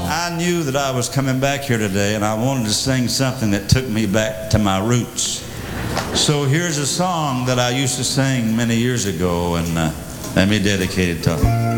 I knew that I was coming back here today, and I wanted to sing something that took me back to my roots. So here's a song that I used to sing many years ago, and let me dedicate it to